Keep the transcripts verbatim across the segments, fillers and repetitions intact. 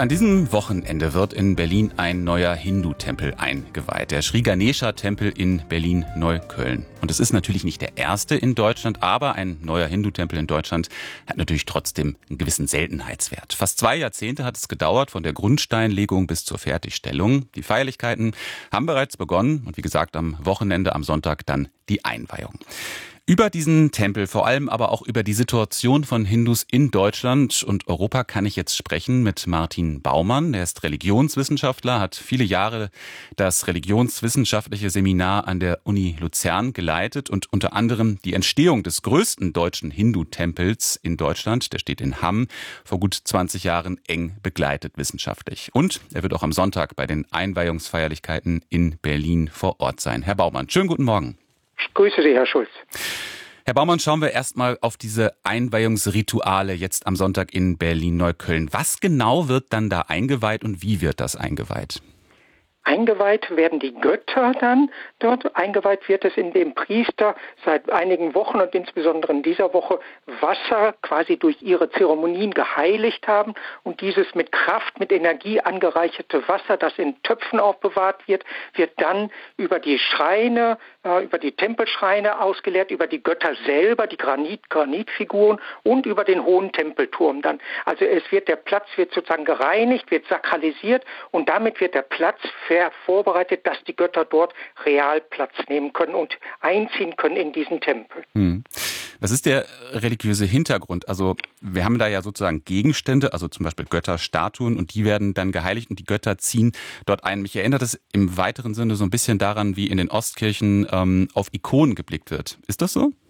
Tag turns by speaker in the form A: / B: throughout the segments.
A: An diesem Wochenende wird in Berlin ein neuer Hindu-Tempel eingeweiht, der Sri Ganesha-Tempel in Berlin-Neukölln. Und es ist natürlich nicht der erste in Deutschland, aber ein neuer Hindu-Tempel in Deutschland hat natürlich trotzdem einen gewissen Seltenheitswert. Fast zwei Jahrzehnte hat es gedauert, von der Grundsteinlegung bis zur Fertigstellung. Die Feierlichkeiten haben bereits begonnen und wie gesagt am Wochenende, am Sonntag dann die Einweihung. Über diesen Tempel, vor allem aber auch über die Situation von Hindus in Deutschland und Europa kann ich jetzt sprechen mit Martin Baumann. Er ist Religionswissenschaftler, hat viele Jahre das religionswissenschaftliche Seminar an der Uni Luzern geleitet und unter anderem die Entstehung des größten deutschen Hindu-Tempels in Deutschland, der steht in Hamm, vor gut zwanzig Jahren eng begleitet wissenschaftlich. Und er wird auch am Sonntag bei den Einweihungsfeierlichkeiten in Berlin vor Ort sein. Herr Baumann, schönen guten Morgen.
B: Ich grüße Sie, Herr Schulz.
A: Herr Baumann, schauen wir erstmal auf diese Einweihungsrituale jetzt am Sonntag in Berlin-Neukölln. Was genau wird dann da eingeweiht und wie wird das eingeweiht?
B: Eingeweiht werden die Götter dann dort. Eingeweiht wird es, indem Priester seit einigen Wochen und insbesondere in dieser Woche Wasser quasi durch ihre Zeremonien geheiligt haben. Und dieses mit Kraft, mit Energie angereicherte Wasser, das in Töpfen aufbewahrt wird, wird dann über die Schreine, äh, über die Tempelschreine ausgeleert, über die Götter selber, die Granit, Granitfiguren und über den hohen Tempelturm dann. Also es wird, der Platz wird sozusagen gereinigt, wird sakralisiert und damit wird der Platz vorbereitet, dass die Götter dort real Platz nehmen können und einziehen können in diesen Tempel.
A: Hm. Was ist der religiöse Hintergrund? Also wir haben da ja sozusagen Gegenstände, also zum Beispiel Götterstatuen und die werden dann geheiligt und die Götter ziehen dort ein. Mich erinnert es im weiteren Sinne so ein bisschen daran, wie in den Ostkirchen ähm, auf Ikonen geblickt wird. Ist das so?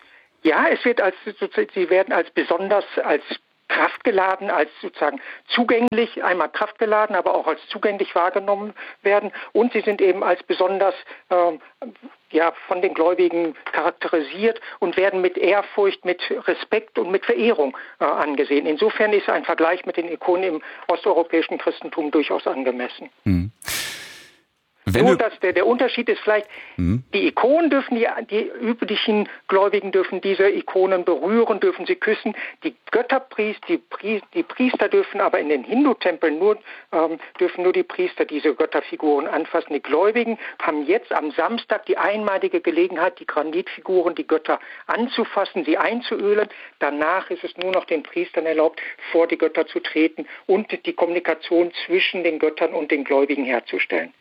B: Ja, es wird als, sie werden als besonders, als kraftgeladen, als sozusagen zugänglich, einmal kraftgeladen, aber auch als zugänglich wahrgenommen werden und sie sind eben als besonders ähm, ja, von den Gläubigen charakterisiert und werden mit Ehrfurcht, mit Respekt und mit Verehrung äh, angesehen. Insofern ist ein Vergleich mit den Ikonen im osteuropäischen Christentum durchaus angemessen.
A: Hm. Wenn
B: Nur, dass der, der Unterschied ist vielleicht, mhm. die Ikonen dürfen, die, die üblichen Gläubigen dürfen diese Ikonen berühren, dürfen sie küssen. Die Götterpriester, die, Pri, die Priester dürfen aber in den Hindu-Tempeln nur, ähm, dürfen nur die Priester diese Götterfiguren anfassen. Die Gläubigen haben jetzt am Samstag die einmalige Gelegenheit, die Granitfiguren, die Götter anzufassen, sie einzuölen. Danach ist es nur noch den Priestern erlaubt, vor die Götter zu treten und die Kommunikation zwischen den Göttern und den Gläubigen herzustellen.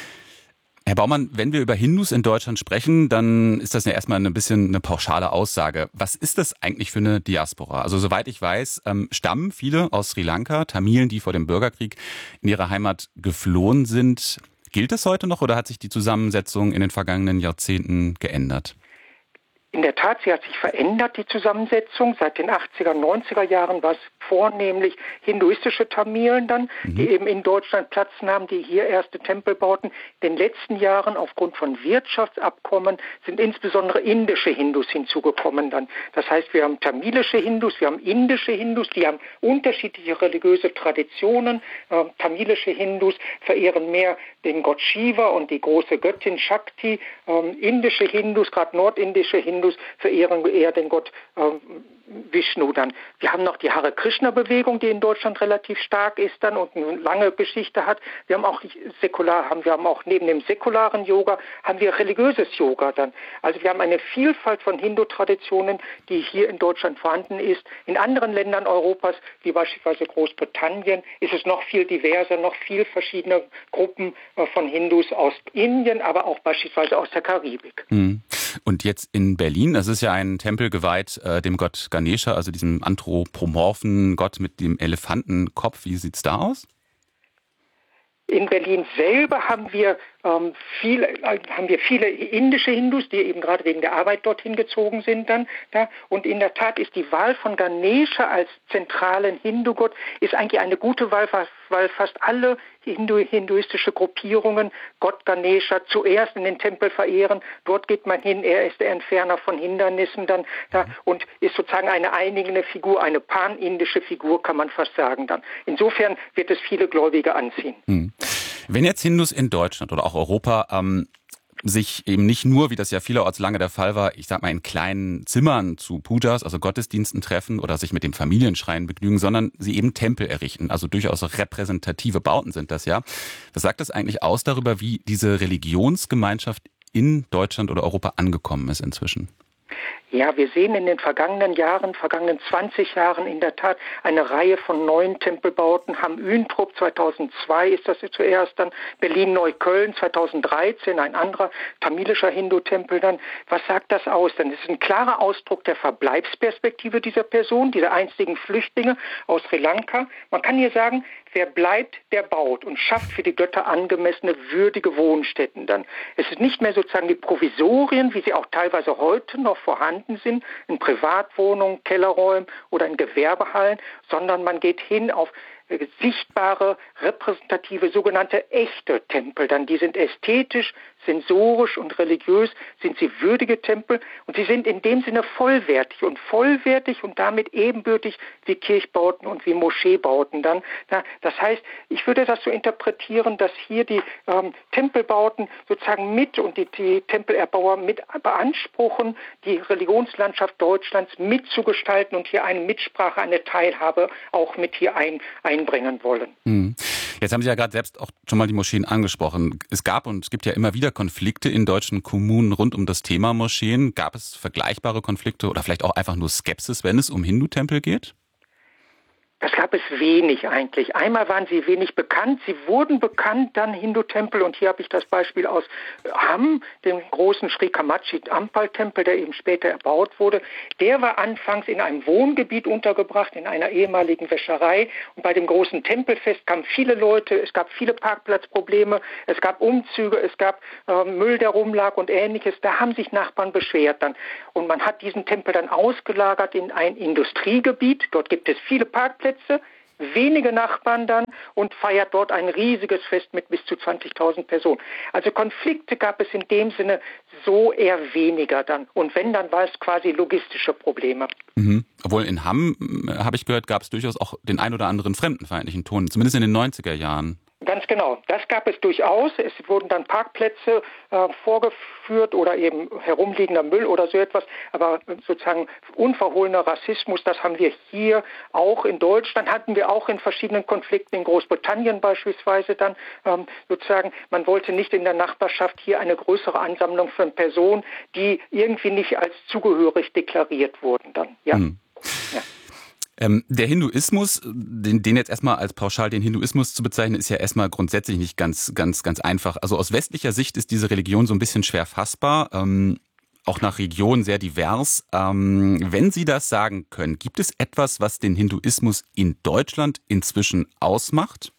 A: Herr Baumann, wenn wir über Hindus in Deutschland sprechen, dann ist das ja erstmal ein bisschen eine pauschale Aussage. Was ist das eigentlich für eine Diaspora? Also soweit ich weiß, ähm, stammen viele aus Sri Lanka, Tamilen, die vor dem Bürgerkrieg in ihre Heimat geflohen sind. Gilt das heute noch oder hat sich die Zusammensetzung in den vergangenen Jahrzehnten geändert?
B: In der Tat, sie hat sich verändert, die Zusammensetzung. Seit den achtziger, neunziger Jahren war es vornehmlich hinduistische Tamilen dann, mhm. die eben in Deutschland Platz nahmen, die hier erste Tempel bauten. In den letzten Jahren aufgrund von Wirtschaftsabkommen sind insbesondere indische Hindus hinzugekommen dann. Das heißt, wir haben tamilische Hindus, wir haben indische Hindus, die haben unterschiedliche religiöse Traditionen. Äh, tamilische Hindus verehren mehr den Gott Shiva und die große Göttin Shakti. Ähm, indische Hindus, gerade nordindische Hindus, Hindus verehren eher den Gott äh, Vishnu dann. Wir haben noch die Hare Krishna-Bewegung, die in Deutschland relativ stark ist dann und eine lange Geschichte hat. Wir haben auch säkular, haben wir haben auch neben dem säkularen Yoga haben wir religiöses Yoga dann. Also wir haben eine Vielfalt von Hindu-Traditionen, die hier in Deutschland vorhanden ist. In anderen Ländern Europas, wie beispielsweise Großbritannien, ist es noch viel diverser, noch viel verschiedene Gruppen äh, von Hindus aus Indien, aber auch beispielsweise aus der Karibik.
A: Mhm. Und jetzt in Berlin, das ist ja ein Tempel geweiht äh, dem Gott Ganesha, also diesem anthropomorphen Gott mit dem Elefantenkopf. Wie sieht's da aus?
B: In Berlin selber haben wir ähm, viel, äh, haben wir viele indische Hindus, die eben gerade wegen der Arbeit dorthin gezogen sind dann da. Und in der Tat ist die Wahl von Ganesha als zentralen Hindu-Gott ist eigentlich eine gute Wahl, weil fast alle Hindu, hinduistische Gruppierungen Gott Ganesha zuerst in den Tempel verehren. Dort geht man hin, er ist der Entferner von Hindernissen dann da und ist sozusagen eine einigende Figur, eine panindische Figur, kann man fast sagen dann. Insofern wird es viele Gläubige anziehen.
A: Hm. Wenn jetzt Hindus in Deutschland oder auch Europa ähm, sich eben nicht nur, wie das ja vielerorts lange der Fall war, ich sag mal in kleinen Zimmern zu Pujas, also Gottesdiensten treffen oder sich mit dem Familienschrein begnügen, sondern sie eben Tempel errichten. Also durchaus repräsentative Bauten sind das ja. Was sagt das eigentlich aus darüber, wie diese Religionsgemeinschaft in Deutschland oder Europa angekommen ist inzwischen?
B: Ja, wir sehen in den vergangenen Jahren, vergangenen zwanzig Jahren in der Tat eine Reihe von neuen Tempelbauten. Hamm-Üntrop zweitausendzwei ist das zuerst, dann Berlin-Neukölln zweitausenddreizehn, ein anderer tamilischer Hindu-Tempel dann. Was sagt das aus? Denn es ist ein klarer Ausdruck der Verbleibsperspektive dieser Person, dieser einstigen Flüchtlinge aus Sri Lanka. Man kann hier sagen, wer bleibt, der baut und schafft für die Götter angemessene, würdige Wohnstätten dann. Es ist nicht mehr sozusagen die Provisorien, wie sie auch teilweise heute noch vorhanden sind, in Privatwohnungen, Kellerräumen oder in Gewerbehallen, sondern man geht hin auf sichtbare, repräsentative, sogenannte echte Tempel. Dann die sind ästhetisch, sensorisch und religiös, sind sie würdige Tempel und sie sind in dem Sinne vollwertig und vollwertig und damit ebenbürtig wie Kirchbauten und wie Moscheebauten dann. Na, das heißt, ich würde das so interpretieren, dass hier die ähm, Tempelbauten sozusagen mit und die, die Tempelerbauer mit beanspruchen, die Religionslandschaft Deutschlands mitzugestalten und hier eine Mitsprache, eine Teilhabe auch mit hier ein, einbringen wollen.
A: Mhm. Jetzt haben Sie ja gerade selbst auch schon mal die Moscheen angesprochen. Es gab und es gibt ja immer wieder Konflikte in deutschen Kommunen rund um das Thema Moscheen. Gab es vergleichbare Konflikte oder vielleicht auch einfach nur Skepsis, wenn es um Hindu-Tempel geht?
B: Das gab es wenig eigentlich. Einmal waren sie wenig bekannt. Sie wurden bekannt, dann Hindu-Tempel. Und hier habe ich das Beispiel aus Hamm, dem großen Sri Kamachi Ampal-Tempel, der eben später erbaut wurde. Der war anfangs in einem Wohngebiet untergebracht, in einer ehemaligen Wäscherei. Und bei dem großen Tempelfest kamen viele Leute. Es gab viele Parkplatzprobleme. Es gab Umzüge. Es gab äh, Müll, der rumlag und Ähnliches. Da haben sich Nachbarn beschwert dann. Und man hat diesen Tempel dann ausgelagert in ein Industriegebiet. Dort gibt es viele Parkplätze. Wenige Nachbarn dann und feiert dort ein riesiges Fest mit bis zu zwanzigtausend Personen. Also Konflikte gab es in dem Sinne so eher weniger dann. Und wenn, dann war es quasi logistische Probleme.
A: Mhm. Obwohl in Hamm, habe ich gehört, gab es durchaus auch den ein oder anderen fremdenfeindlichen Ton, zumindest in den neunziger Jahren.
B: Ganz genau, das gab es durchaus. Es wurden dann Parkplätze äh, vorgeführt oder eben herumliegender Müll oder so etwas. Aber sozusagen unverhohlener Rassismus, das haben wir hier auch in Deutschland, hatten wir auch in verschiedenen Konflikten, in Großbritannien beispielsweise dann ähm, sozusagen. Man wollte nicht in der Nachbarschaft hier eine größere Ansammlung von Personen, die irgendwie nicht als zugehörig deklariert wurden dann. Ja. Hm. Ja.
A: Ähm, der Hinduismus, den, den jetzt erstmal als pauschal den Hinduismus zu bezeichnen, ist ja erstmal grundsätzlich nicht ganz, ganz, ganz einfach. Also aus westlicher Sicht ist diese Religion so ein bisschen schwer fassbar, ähm, auch nach Region sehr divers. Ähm, wenn Sie das sagen können, gibt es etwas, was den Hinduismus in Deutschland inzwischen ausmacht?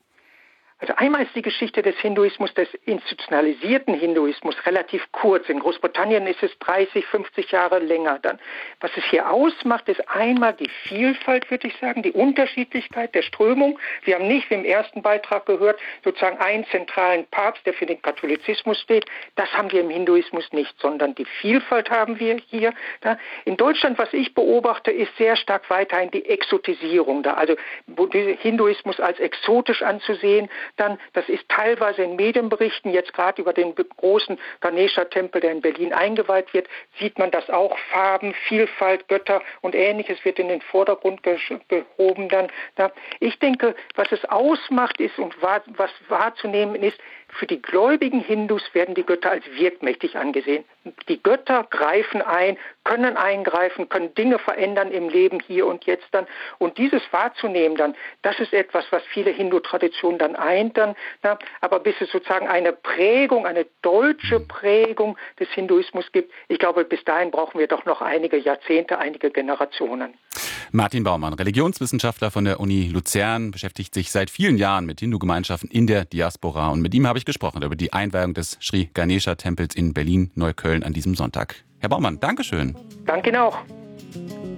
B: Also einmal ist die Geschichte des Hinduismus, des institutionalisierten Hinduismus relativ kurz. In Großbritannien ist es dreißig, fünfzig Jahre länger dann. Was es hier ausmacht, ist einmal die Vielfalt, würde ich sagen, die Unterschiedlichkeit der Strömung. Wir haben nicht, wie im ersten Beitrag gehört, sozusagen einen zentralen Papst, der für den Katholizismus steht. Das haben wir im Hinduismus nicht, sondern die Vielfalt haben wir hier. In Deutschland, was ich beobachte, ist sehr stark weiterhin die Exotisierung da. Also Hinduismus als exotisch anzusehen. Dann, das ist teilweise in Medienberichten, jetzt gerade über den großen Ganesha-Tempel, der in Berlin eingeweiht wird, sieht man das auch. Farben, Vielfalt, Götter und Ähnliches wird in den Vordergrund gehoben dann. Ich denke, was es ausmacht ist und was wahrzunehmen ist, für die gläubigen Hindus werden die Götter als wirkmächtig angesehen. Die Götter greifen ein, können eingreifen, können Dinge verändern im Leben hier und jetzt dann. Und dieses wahrzunehmen dann, das ist etwas, was viele Hindu-Traditionen dann eint dann. Na, aber bis es sozusagen eine Prägung, eine deutsche Prägung des Hinduismus gibt, ich glaube, bis dahin brauchen wir doch noch einige Jahrzehnte, einige Generationen.
A: Martin Baumann, Religionswissenschaftler von der Uni Luzern, beschäftigt sich seit vielen Jahren mit Hindu-Gemeinschaften in der Diaspora. Und mit ihm habe ich gesprochen über die Einweihung des Sri Ganesha-Tempels in Berlin-Neukölln an diesem Sonntag. Herr Baumann, Dankeschön.
B: Danke Ihnen auch.